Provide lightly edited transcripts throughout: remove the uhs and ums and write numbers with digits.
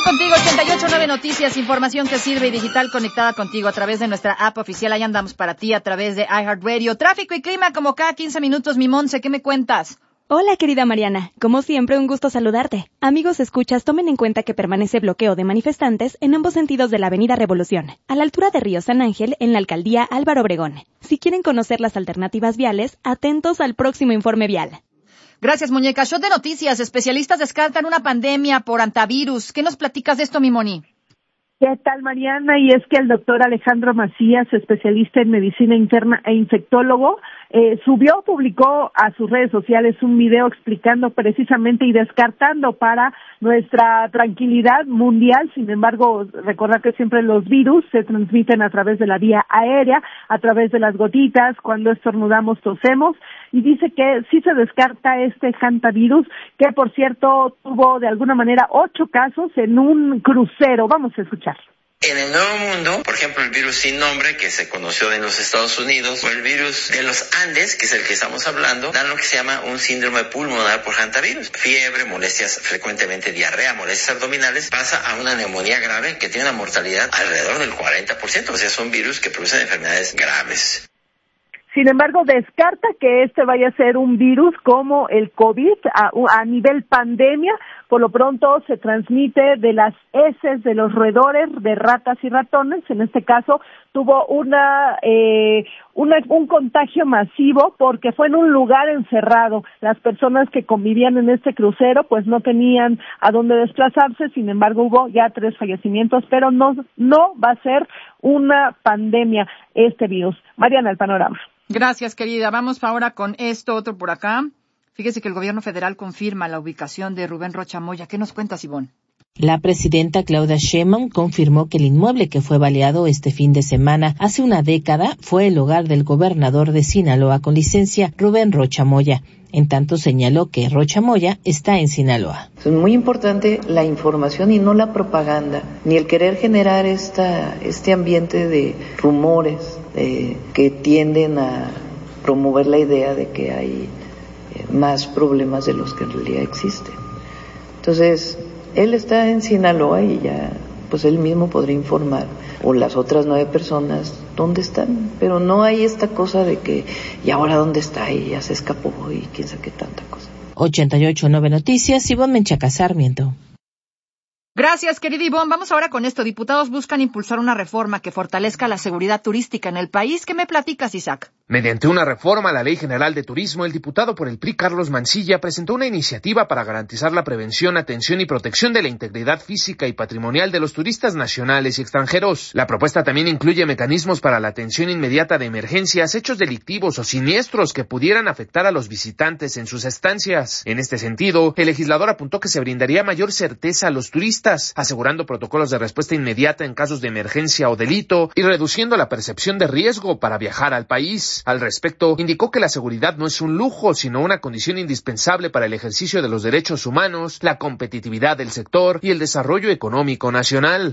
contigo, 88.9 Noticias, información que sirve y digital conectada contigo a través de nuestra app oficial. Ahí andamos para ti a través de iHeartRadio. Tráfico y clima como cada 15 minutos, mi Monse, ¿qué me cuentas? Hola, querida Mariana. Como siempre, un gusto saludarte. Amigos escuchas, tomen en cuenta que permanece bloqueo de manifestantes en ambos sentidos de la Avenida Revolución, a la altura de Río San Ángel, en la alcaldía Álvaro Obregón. Si quieren conocer las alternativas viales, atentos al próximo informe vial. Gracias, muñeca. Shot de noticias. Especialistas descartan una pandemia por antivirus. ¿Qué nos platicas de esto, mi Moni? ¿Qué tal, Mariana? Y es que el doctor Alejandro Macías, especialista en medicina interna e infectólogo, publicó a sus redes sociales un video explicando precisamente y descartando para nuestra tranquilidad mundial. Sin embargo, recordar que siempre los virus se transmiten a través de la vía aérea, a través de las gotitas, cuando estornudamos, tosemos, y dice que sí se descarta este hantavirus, que por cierto tuvo de alguna manera 8 casos en un crucero. Vamos a escuchar. En el Nuevo Mundo, por ejemplo, el virus sin nombre que se conoció en los Estados Unidos, o el virus de los Andes, que es el que estamos hablando, dan lo que se llama un síndrome pulmonar por hantavirus. Fiebre, molestias, frecuentemente diarrea, molestias abdominales, pasa a una neumonía grave que tiene una mortalidad alrededor del 40%, o sea, son virus que producen enfermedades graves. Sin embargo, descarta que este vaya a ser un virus como el COVID a nivel pandemia. Por lo pronto se transmite de las heces de los roedores, de ratas y ratones. En este caso tuvo un contagio masivo porque fue en un lugar encerrado. Las personas que convivían en este crucero pues no tenían a dónde desplazarse. Sin embargo, hubo ya 3 fallecimientos, pero no va a ser una pandemia este virus. Mariana, el panorama. Gracias, querida. Vamos ahora con esto, otro por acá. Fíjese que el gobierno federal confirma la ubicación de Rubén Rocha Moya. ¿Qué nos cuentas, Ivonne? La presidenta Claudia Sheinbaum confirmó que el inmueble que fue baleado este fin de semana hace una década fue el hogar del gobernador de Sinaloa con licencia, Rubén Rocha Moya. En tanto señaló que Rocha Moya está en Sinaloa. Es muy importante la información y no la propaganda, ni el querer generar este ambiente de rumores que tienden a promover la idea de que hay más problemas de los que en realidad existen. Entonces, él está en Sinaloa y ya, pues él mismo podría informar, o las otras 9 personas, dónde están. Pero no hay esta cosa de que, ¿y ahora dónde está? Y ya se escapó y quién sabe qué tanta cosa. 88.9 Noticias, Ivonne Menchaca Sarmiento. Gracias, querida Ivonne. Vamos ahora con esto. Diputados buscan impulsar una reforma que fortalezca la seguridad turística en el país. ¿Qué me platicas, Isaac? Mediante una reforma a la Ley General de Turismo, el diputado por el PRI, Carlos Mancilla, presentó una iniciativa para garantizar la prevención, atención y protección de la integridad física y patrimonial de los turistas nacionales y extranjeros. La propuesta también incluye mecanismos para la atención inmediata de emergencias, hechos delictivos o siniestros que pudieran afectar a los visitantes en sus estancias. En este sentido, el legislador apuntó que se brindaría mayor certeza a los turistas, asegurando protocolos de respuesta inmediata en casos de emergencia o delito y reduciendo la percepción de riesgo para viajar al país. Al respecto, indicó que la seguridad no es un lujo, sino una condición indispensable para el ejercicio de los derechos humanos, la competitividad del sector y el desarrollo económico nacional.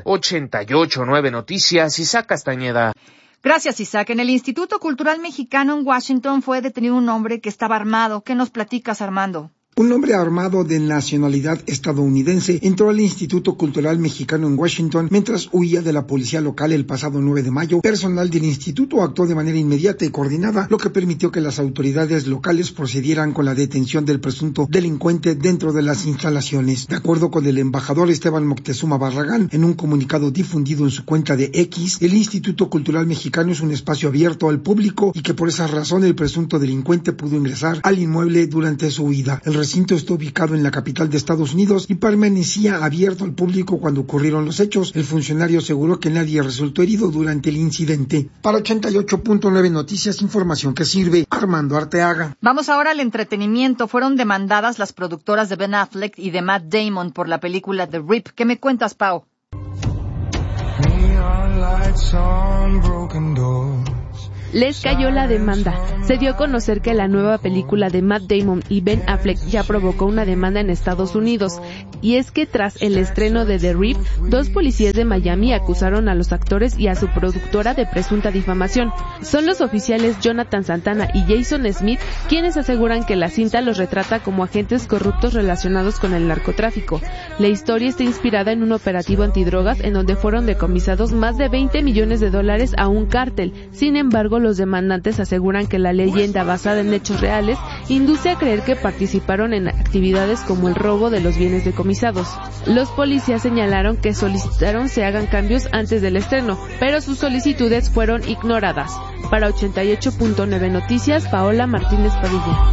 88.9 Noticias, Isaac Castañeda. Gracias, Isaac. En el Instituto Cultural Mexicano en Washington fue detenido un hombre que estaba armado. ¿Qué nos platicas, Armando? Un hombre armado de nacionalidad estadounidense entró al Instituto Cultural Mexicano en Washington mientras huía de la policía local el pasado 9 de mayo. Personal del instituto actuó de manera inmediata y coordinada, lo que permitió que las autoridades locales procedieran con la detención del presunto delincuente dentro de las instalaciones. De acuerdo con el embajador Esteban Moctezuma Barragán, en un comunicado difundido en su cuenta de X, el Instituto Cultural Mexicano es un espacio abierto al público y que por esa razón el presunto delincuente pudo ingresar al inmueble durante su huida. El recinto está ubicado en la capital de Estados Unidos y permanecía abierto al público cuando ocurrieron los hechos. El funcionario aseguró que nadie resultó herido durante el incidente. Para 88.9 Noticias, información que sirve, Armando Arteaga. Vamos ahora al entretenimiento. Fueron demandadas las productoras de Ben Affleck y de Matt Damon por la película The Rip. ¿Qué me cuentas, Pau? Neon lights on broken doors. les cayó la demanda. Se dio a conocer que la nueva película de Matt Damon y Ben Affleck ya provocó una demanda en Estados Unidos. Y es que tras el estreno de The Reef, 2 policías de Miami acusaron a los actores y a su productora de presunta difamación. Son los oficiales Jonathan Santana y Jason Smith quienes aseguran que la cinta los retrata como agentes corruptos relacionados con el narcotráfico. La historia está inspirada en un operativo antidrogas en donde fueron decomisados más de $20 millones a un cártel. Sin embargo, los demandantes aseguran que la leyenda basada en hechos reales induce a creer que participaron en actividades como el robo de los bienes decomisados. Los policías señalaron que solicitaron se hagan cambios antes del estreno, pero sus solicitudes fueron ignoradas. Para 88.9 Noticias, Paola Martínez Padilla.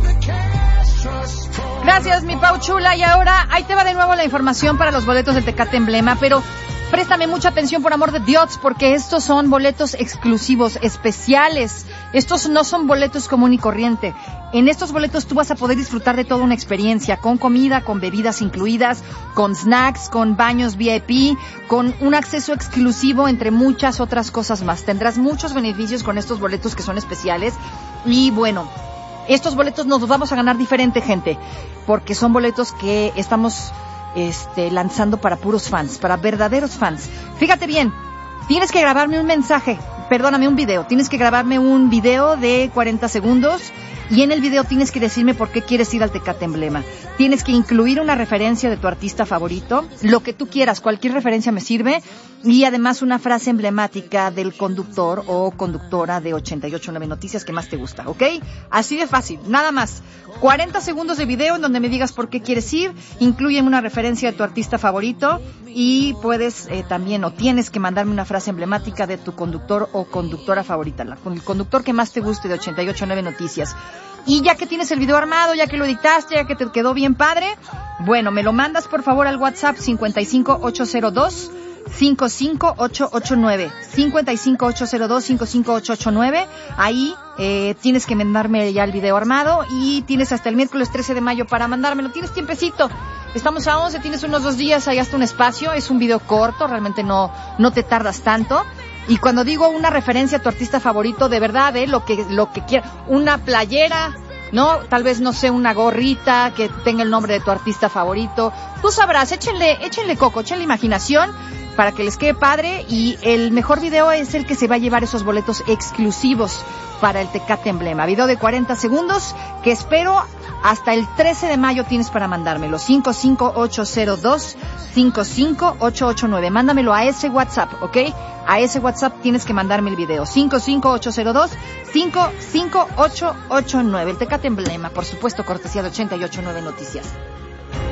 Gracias, mi Pau chula. Y ahora, ahí te va de nuevo la información para los boletos del Tecate Emblema, pero préstame mucha atención, por amor de Dios, porque estos son boletos exclusivos, especiales. Estos no son boletos común y corriente. En estos boletos tú vas a poder disfrutar de toda una experiencia, con comida, con bebidas incluidas, con snacks, con baños VIP, con un acceso exclusivo, entre muchas otras cosas más. Tendrás muchos beneficios con estos boletos que son especiales. Y bueno, estos boletos nos los vamos a ganar diferente, gente, porque son boletos que estamos lanzando para puros fans, para verdaderos fans. Fíjate bien, tienes que grabarme un video. Tienes que grabarme un video de 40 segundos y en el video tienes que decirme por qué quieres ir al Tecate Emblema. Tienes que incluir una referencia de tu artista favorito, lo que tú quieras, cualquier referencia me sirve, y además una frase emblemática del conductor o conductora de 88.9 Noticias que más te gusta, ¿ok? Así de fácil, nada más. 40 segundos de video en donde me digas por qué quieres ir, incluye una referencia de tu artista favorito y puedes también o tienes que mandarme una frase emblemática de tu conductor o conductora favorita, el conductor que más te guste de 88.9 Noticias. Y ya que tienes el video armado, ya que lo editaste, ya que te quedó bien padre, bueno, me lo mandas por favor al WhatsApp 55802 55889, 55802-55889. Ahí tienes que mandarme ya el video armado y tienes hasta el miércoles 13 de mayo para mandármelo. Tienes tiempecito. Estamos a 11, tienes unos 2 días, ahí hasta un espacio. Es un video corto, realmente no te tardas tanto. Y cuando digo una referencia a tu artista favorito, de verdad, lo que quieras, una playera, ¿no? Tal vez, no sé, una gorrita que tenga el nombre de tu artista favorito. Tú sabrás, échenle coco, échenle imaginación para que les quede padre, y el mejor video es el que se va a llevar esos boletos exclusivos para el Tecate Emblema. Video de 40 segundos que espero hasta el 13 de mayo tienes para mandármelo. 55802-55889. Mándamelo a ese WhatsApp, ¿ok? A ese WhatsApp tienes que mandarme el video. 55802-55889. El Tecate Emblema, por supuesto, cortesía de 88.9 Noticias.